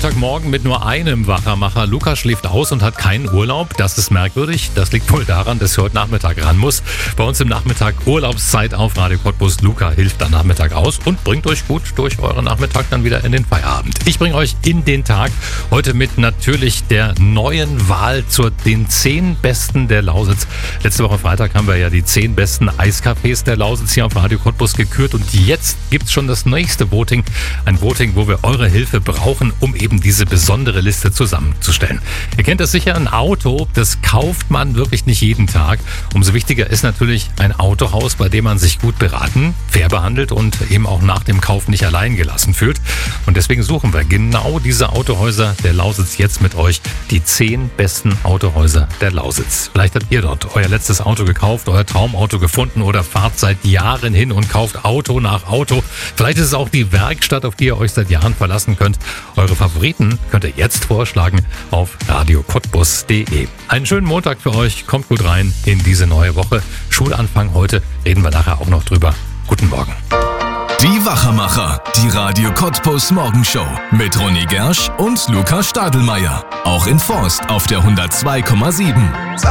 Montagmorgen mit nur einem Wachermacher. Luca schläft aus und hat keinen Urlaub. Das ist merkwürdig. Das liegt wohl daran, dass er heute Nachmittag ran muss. Bei uns im Nachmittag Urlaubszeit auf Radio Cottbus. Luca hilft am Nachmittag aus und bringt euch gut durch euren Nachmittag dann wieder in den Feierabend. Ich bringe euch in den Tag heute mit natürlich der neuen Wahl zu den 10 Besten der Lausitz. Letzte Woche Freitag haben wir ja die 10 besten Eiscafés der Lausitz hier auf Radio Cottbus gekürt und jetzt gibt's schon das nächste Voting. Ein Voting, wo wir eure Hilfe brauchen, um eben diese besondere Liste zusammenzustellen. Ihr kennt das sicher, ein Auto, das kauft man wirklich nicht jeden Tag. Umso wichtiger ist natürlich ein Autohaus, bei dem man sich gut beraten, fair behandelt und eben auch nach dem Kauf nicht allein gelassen fühlt. Und deswegen suchen wir genau diese Autohäuser der Lausitz jetzt mit euch. Die 10 besten Autohäuser der Lausitz. Vielleicht habt ihr dort euer letztes Auto gekauft, euer Traumauto gefunden oder fahrt seit Jahren hin und kauft Auto nach Auto. Vielleicht ist es auch die Werkstatt, auf die ihr euch seit Jahren verlassen könnt. Eure Favoriten könnt ihr jetzt vorschlagen auf radiocottbus.de. Einen schönen Montag für euch. Kommt gut rein in diese neue Woche. Schulanfang heute. Reden wir nachher auch noch drüber. Guten Morgen. Die Wachermacher. Die Radio Cottbus Morgenshow. Mit Ronny Gersch und Luca Stadelmeier. Auch in Forst auf der 102,7.